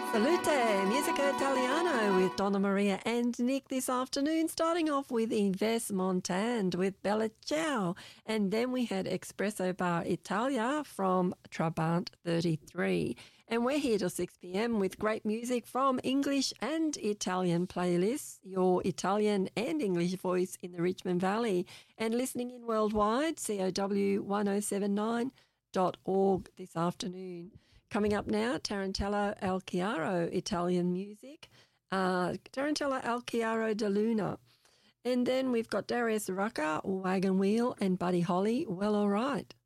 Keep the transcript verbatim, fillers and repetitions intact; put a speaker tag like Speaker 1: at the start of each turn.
Speaker 1: Salute, Musica Italiano with Donna Maria and Nick this afternoon, starting off with Inves Montand with Bella Ciao. And then we had Espresso Bar Italia from Trabant thirty-three. And we're here till six p.m. with great music from English and Italian playlists, your Italian and English voice in the Richmond Valley. And listening in worldwide, C O W ten seventy-nine dot org this afternoon. Coming up now, Tarantella Al Chiaro, Italian music, uh, Tarantella Al Chiaro de Luna. And then we've got Darius Rucker, Wagon Wheel, and Buddy Holly, Well All Right.